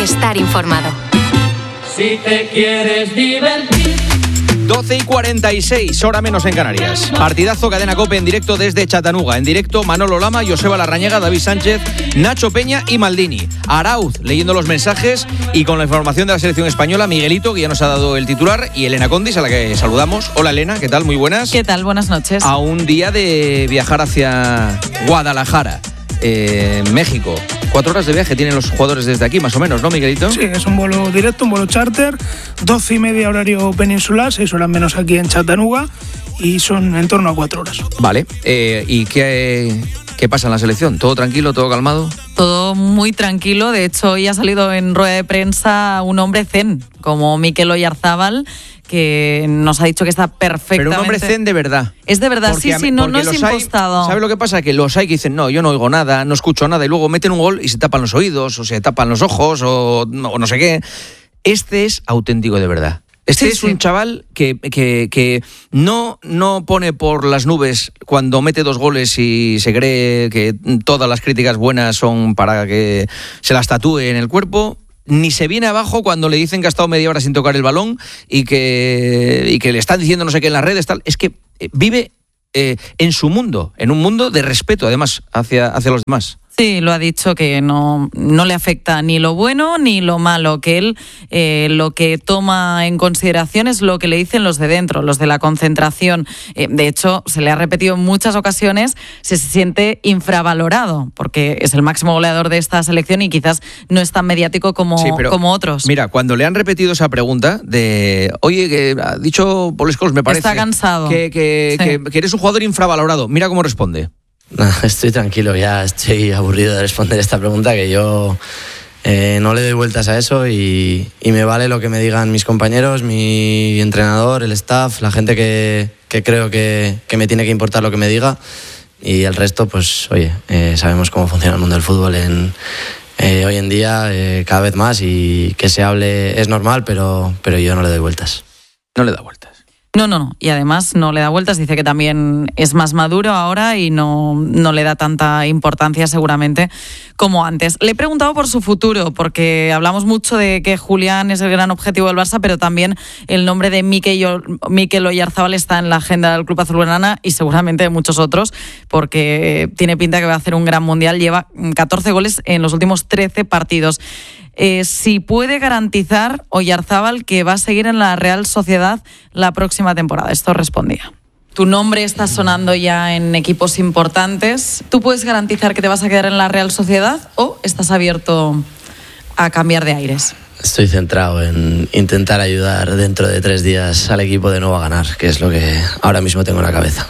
estar informado. Si te quieres divertir. 12:46, hora menos en Canarias. Partidazo Cadena COPE en directo desde Chattanooga. En directo Manolo Lama, Joseba Larrañaga, David Sánchez, Nacho Peña y Maldini. Arauz leyendo los mensajes y con la información de la selección española, Miguelito, que ya nos ha dado el titular, y Elena Condis, a la que saludamos. Hola Elena, ¿qué tal? Muy buenas. ¿Qué tal? Buenas noches. A un día de viajar hacia Guadalajara, México. 4 horas de viaje tienen los jugadores desde aquí, más o menos, ¿no, Miguelito? Sí, es un vuelo directo, un vuelo charter, 12:30 horario peninsular, 6 horas menos aquí en Chattanooga, y son en torno a 4 horas. Vale, ¿y qué pasa en la selección? ¿Todo tranquilo, todo calmado? Todo muy tranquilo. De hecho, hoy ha salido en rueda de prensa un hombre zen, como Mikel Oyarzábal, que nos ha dicho que está perfectamente... Pero un hombre zen de verdad. Es de verdad, porque sí, no es impostado. ¿Sabes lo que pasa? Que los hay que dicen, no, yo no oigo nada, no escucho nada, y luego meten un gol y se tapan los oídos, o se tapan los ojos, o no sé qué. Este es auténtico de verdad. Este es un chaval que no pone por las nubes cuando mete 2 goles y se cree que todas las críticas buenas son para que se las tatúe en el cuerpo, ni se viene abajo cuando le dicen que ha estado media hora sin tocar el balón y que le están diciendo no sé qué en las redes, tal. Es que vive en su mundo, en un mundo de respeto, además, hacia los demás. Sí, lo ha dicho, que no le afecta ni lo bueno ni lo malo, que él lo que toma en consideración es lo que le dicen los de dentro, los de la concentración. De hecho, se le ha repetido en muchas ocasiones, se siente infravalorado, porque es el máximo goleador de esta selección y quizás no es tan mediático como otros. Mira, cuando le han repetido esa pregunta de, oye, que ha dicho Paul Scholes, me parece... Está cansado. Que eres un jugador infravalorado. Mira cómo responde. No, estoy tranquilo, ya estoy aburrido de responder esta pregunta, que yo no le doy vueltas a eso y me vale lo que me digan mis compañeros, mi entrenador, el staff, la gente que creo que me tiene que importar lo que me diga, y el resto, pues oye, sabemos cómo funciona el mundo del fútbol hoy en día, cada vez más, y que se hable es normal, pero yo no le doy vueltas. No le da vueltas. No, y además no le da vueltas, dice que también es más maduro ahora y no le da tanta importancia seguramente como antes. Le he preguntado por su futuro, porque hablamos mucho de que Julián es el gran objetivo del Barça, pero también el nombre de Mikel Oyarzábal está en la agenda del Club Azulgrana y seguramente de muchos otros, porque tiene pinta que va a hacer un gran mundial, lleva 14 goles en los últimos 13 partidos. Si puede garantizar Oyarzábal que va a seguir en la Real Sociedad la próxima temporada. Esto respondía. Tu nombre está sonando ya en equipos importantes. ¿Tú puedes garantizar que te vas a quedar en la Real Sociedad o estás abierto a cambiar de aires? Estoy centrado en intentar ayudar dentro de 3 días al equipo de nuevo a ganar, que es lo que ahora mismo tengo en la cabeza.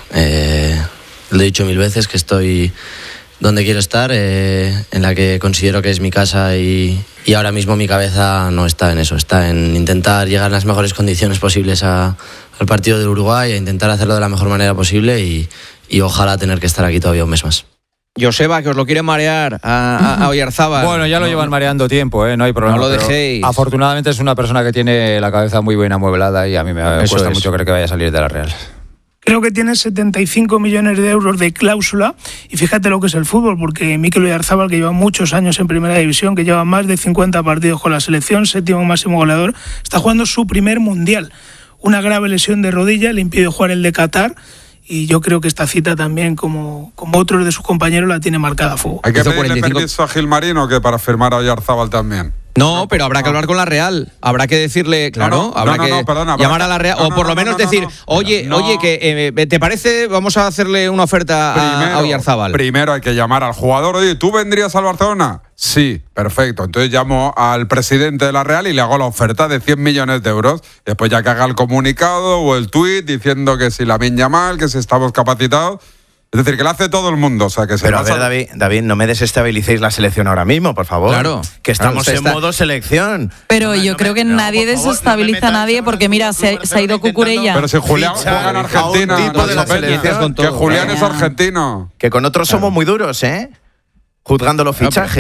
Lo he dicho 1000 veces, que estoy donde quiero estar, en la que considero que es mi casa, y ahora mismo mi cabeza no está en eso, está en intentar llegar en las mejores condiciones posibles al partido del Uruguay, a intentar hacerlo de la mejor manera posible y ojalá tener que estar aquí todavía un mes más. Joseba, que os lo quiere marear a Oyarzábal. Bueno, ya lo llevan mareando tiempo, no hay problema. No lo dejéis. Afortunadamente es una persona que tiene la cabeza muy bien amueblada y a mí me cuesta mucho creer que vaya a salir de la Real. Creo que tiene 75 millones de euros de cláusula, y fíjate lo que es el fútbol, porque Mikel Oyarzábal, que lleva muchos años en Primera División, que lleva más de 50 partidos con la selección, 7º máximo goleador, está jugando su primer mundial. Una grave lesión de rodilla le impide jugar el de Qatar, y yo creo que esta cita también, como otros de sus compañeros, la tiene marcada a fuego. ¿Hay que pedirle permiso a Gilmarín o qué para firmar a Oyarzábal también? No, pero habrá que hablar con la Real. Habrá que decirle, claro, habrá que llamar a la Real, o por lo menos decir, oye, que ¿te parece? Vamos a hacerle una oferta a Oyarzábal. Primero hay que llamar al jugador. Oye, ¿tú vendrías al Barcelona? Sí, perfecto. Entonces llamo al presidente de la Real y le hago la oferta de 100 millones de euros. Después ya que haga el comunicado o el tuit diciendo que si Lamine Yamal, que si estamos capacitados. Es decir, que lo hace todo el mundo. O sea, que pero a ver, David, no me desestabilicéis la selección ahora mismo, por favor. Claro. Que estamos en modo selección. Pero yo creo que nadie desestabiliza a nadie, porque mira, se ha ido Cucurella. Pero si Julián juega en Argentina, que Julián es argentino. Que con otros somos muy duros, juzgando los fichajes.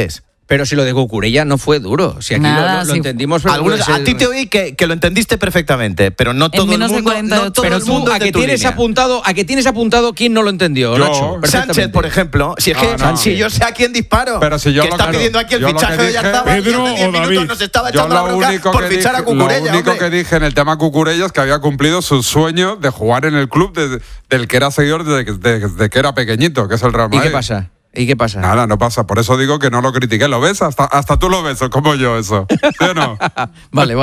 Pero si lo de Cucurella no fue duro, si aquí Nada, lo entendimos. Pero Algunos, a ti te oí que lo entendiste perfectamente, pero no todo el menos de mundo. 48 No todo Pero el tú, mundo a es de que tu tienes línea. apuntado, ¿quién no lo entendió, Yo. Nacho? Sánchez, por ejemplo. Si es que No. si yo sé a quién disparo, Pero si yo que lo está que- pidiendo aquí el yo lo fichaje que de dije- Oyarzabal, y Pedro hace 10 o minutos David. nos estaba Yo echando la bronca por fichar a Cucurella. lo único hombre. que dije en el tema Cucurella es que había cumplido su sueño de jugar en el club del que era seguidor desde que era pequeñito, que es el Real ¿Y Madrid. qué pasa? Nada, no pasa. Por eso digo que no lo critiqué. ¿Lo ves? Hasta tú lo ves, como yo, eso. ¿Sí o no? Vale.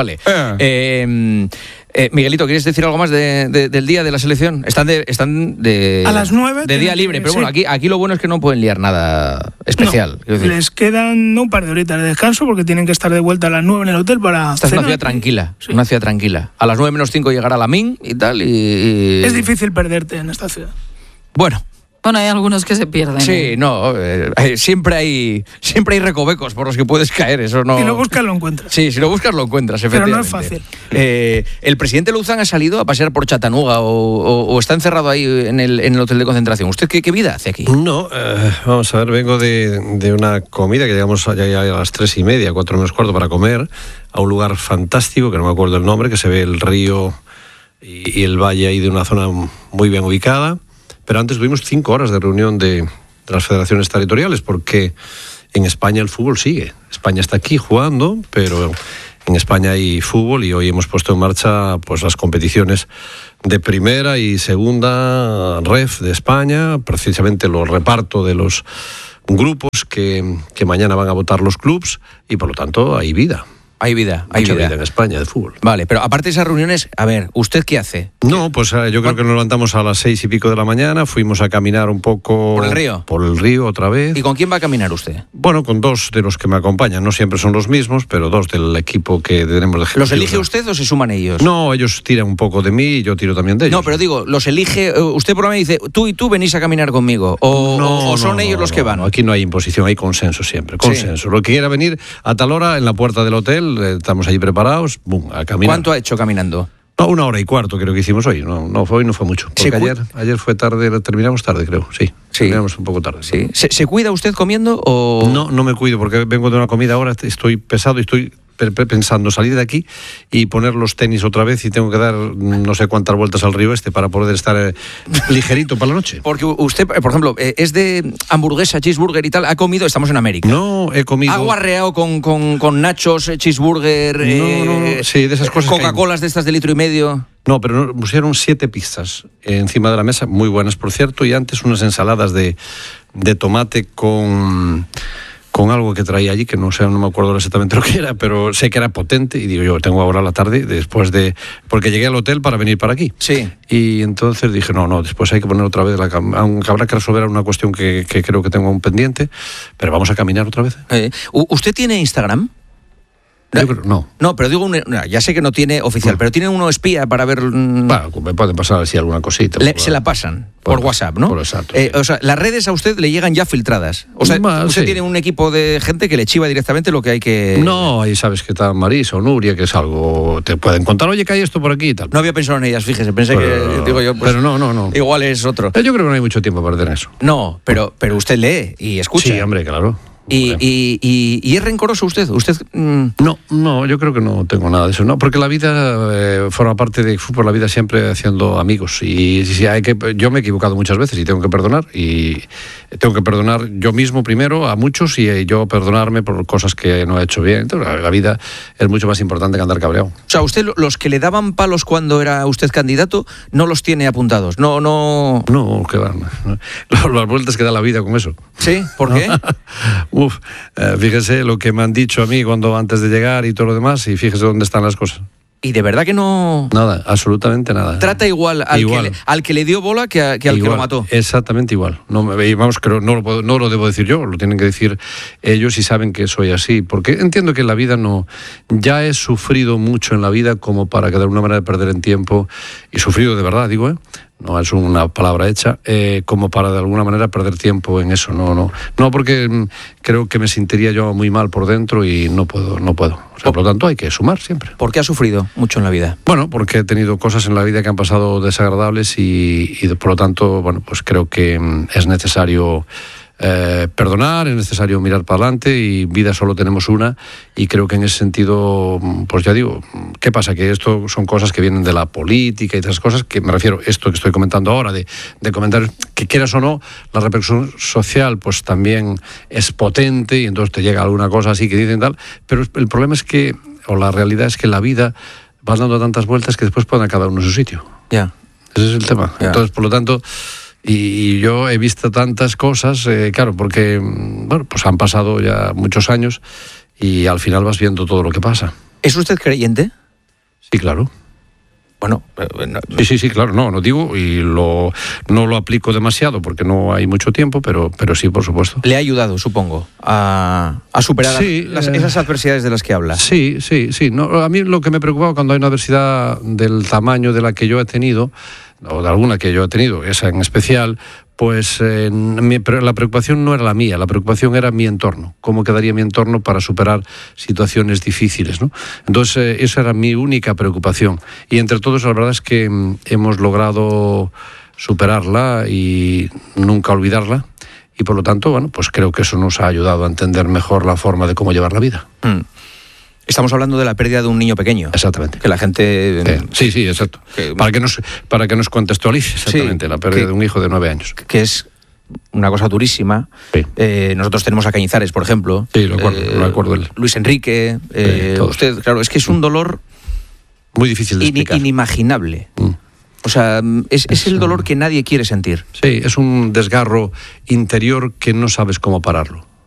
Miguelito, ¿quieres decir algo más del día de la selección? Están de A las 9 de día libre, pero bueno, aquí lo bueno es que no pueden liar nada especial. No, Quiero decir, les quedan un par de horitas de descanso porque tienen que estar de vuelta a las 9 en el hotel para esta es una cenar. ciudad tranquila, Sí. una ciudad tranquila. A las 9 menos 5 llegará la MIN y tal. Y Es difícil perderte en esta ciudad. Bueno. Bueno, hay algunos que se pierden. Sí, no, siempre hay recovecos por los que puedes caer, eso no. Si lo buscas, lo encuentras. Sí, si lo buscas lo encuentras, Pero no efectivamente. es fácil. ¿El presidente Luzán ha salido a pasear por Chattanooga o está encerrado ahí en el hotel de concentración? ¿Usted qué vida hace aquí? No, vamos a ver, vengo de una comida que llegamos ya a las 3:30, 4 menos cuarto para comer, a un lugar fantástico, que no me acuerdo el nombre, que se ve el río y el valle ahí de una zona muy bien ubicada. Pero antes tuvimos 5 horas de reunión de las federaciones territoriales, porque en España el fútbol sigue. España está aquí jugando, pero en España hay fútbol y hoy hemos puesto en marcha pues las competiciones de primera y segunda ref de España, precisamente los reparto de los grupos que mañana van a votar los clubs y por lo tanto hay vida. Hay vida, Mucha vida en España de fútbol. Vale, pero aparte de esas reuniones, a ver, ¿usted qué hace? No, pues yo creo que nos levantamos a las 6 y pico de la mañana, fuimos a caminar un poco... ¿Por el río? Por el río otra vez. ¿Y con quién va a caminar usted? Bueno, con 2 de los que me acompañan, no siempre son los mismos, pero 2 del equipo que tenemos de ejecutivos. ¿Los elige usted o se suman ellos? No, ellos tiran un poco de mí y yo tiro también de ellos. No, pero digo, los elige, usted por lo menos dice, tú y tú venís a caminar conmigo, o son ellos los que van. No, aquí no hay imposición, hay consenso siempre, consenso. Lo que quiera venir a tal hora en la puerta del hotel, estamos allí preparados, boom, a caminar. ¿Cuánto ha hecho caminando? No, 1 hora y cuarto creo que hicimos hoy. Hoy no fue mucho. Porque ayer fue tarde, terminamos tarde, creo. Sí. Terminamos un poco tarde. Sí. ¿Se cuida usted comiendo o...? No me cuido porque vengo de una comida ahora, estoy pesado y estoy pensando salir de aquí y poner los tenis otra vez y tengo que dar no sé cuántas vueltas al río para poder estar ligerito para la noche. Porque usted, por ejemplo, es de hamburguesa, cheeseburger y tal, ha comido, estamos en América. No, he comido... ¿Ha guarreado con nachos, cheeseburger, no, sí, de esas cosas Coca-Colas de estas de 1,5 litros? No, pero nos pusieron 7 pizzas encima de la mesa, muy buenas por cierto, y antes unas ensaladas de tomate con algo que traía allí, que no me acuerdo exactamente lo que era, pero sé que era potente, y digo yo, tengo ahora la tarde, porque llegué al hotel para venir para aquí. Sí. Y entonces dije, no, después hay que poner otra vez, aunque habrá que resolver una cuestión que creo que tengo un pendiente, pero vamos a caminar otra vez. ¿Usted tiene Instagram? Yo creo, no. No, pero digo, ya sé que no tiene oficial, pero tiene uno espía para ver... Bueno, me pueden pasar así alguna cosita. Se la pasan por WhatsApp, ¿no? Por exacto. O sea, las redes a usted le llegan ya filtradas. O sea, usted tiene un equipo de gente que le chiva directamente lo que hay que... No, ahí sabes que está Marisa o Nuria, que es algo... Te pueden contar, oye, que hay esto por aquí y tal. No había pensado en ellas, fíjese, pensé que... Digo yo, pues, pero no. Igual es otro. Yo creo que no hay mucho tiempo para perder en eso. No, pero usted lee y escucha. Sí, hombre, claro. ¿Y es rencoroso usted? No, yo creo que no tengo nada de eso. No, porque la vida forma parte de fútbol, la vida siempre haciendo amigos. Y yo me he equivocado muchas veces y tengo que perdonar. Y tengo que perdonar yo mismo primero a muchos y yo perdonarme por cosas que no he hecho bien. Entonces, la vida es mucho más importante que andar cabreado. O sea, usted los que le daban palos cuando era usted candidato no los tiene apuntados. No, que van. Las vueltas que da la vida con eso. ¿Sí? ¿Por qué? Fíjese lo que me han dicho a mí antes de llegar y todo lo demás, y fíjese dónde están las cosas. Y de verdad que no... Nada, absolutamente nada. Trata igual al que le dio bola que al que lo mató. Exactamente igual. No lo debo decir yo, lo tienen que decir ellos y saben que soy así. Porque entiendo que en la vida ya he sufrido mucho en la vida como para que de alguna manera perder en tiempo, y sufrido de verdad, digo, no es una palabra hecha, como para de alguna manera perder tiempo en eso. No, porque creo que me sentiría yo muy mal por dentro y no puedo. O sea, por lo tanto hay que sumar siempre. ¿Por qué ha sufrido mucho en la vida? Bueno, porque he tenido cosas en la vida que han pasado desagradables y por lo tanto, bueno, pues creo que es necesario perdonar, es necesario mirar para adelante y vida solo tenemos una, y creo que en ese sentido, pues ya digo, ¿qué pasa? Que esto son cosas que vienen de la política y esas cosas, que me refiero, esto que estoy comentando ahora, de comentarios, que quieras o no, la repercusión social pues también es potente y entonces te llega alguna cosa así que dicen tal, pero el problema es que, o la realidad es que la vida vas dando tantas vueltas que después pone a cada uno en su sitio. Ya. Ese es el tema. Entonces, por lo tanto, y yo he visto tantas cosas, claro, porque, bueno, pues han pasado ya muchos años y al final vas viendo todo lo que pasa. ¿Es usted creyente? Sí, claro. Bueno, sí, claro, no digo, y no lo aplico demasiado porque no hay mucho tiempo, pero sí, por supuesto. ¿Le ha ayudado, supongo, a superar esas adversidades de las que habla? Sí. No, a mí lo que me preocupaba cuando hay una adversidad del tamaño de la que yo he tenido, o de alguna que yo he tenido, esa en especial, pues pero la preocupación no era la mía, la preocupación era mi entorno, cómo quedaría mi entorno para superar situaciones difíciles, ¿no? Entonces, esa era mi única preocupación. Y entre todos, la verdad es que hemos logrado superarla y nunca olvidarla. Y por lo tanto, bueno, pues creo que eso nos ha ayudado a entender mejor la forma de cómo llevar la vida. Estamos hablando de la pérdida de un niño pequeño. Exactamente. Que la gente... Sí, exacto. Para que nos contextualice exactamente, la pérdida de un hijo de 9 años. Que es una cosa durísima. Sí. Nosotros tenemos a Cañizares, por ejemplo. Sí, lo acuerdo él. Luis Enrique. Usted, claro, es que es un dolor... muy difícil de explicar. Inimaginable. O sea, es el dolor que nadie quiere sentir. Sí, es un desgarro interior que no sabes cómo pararlo.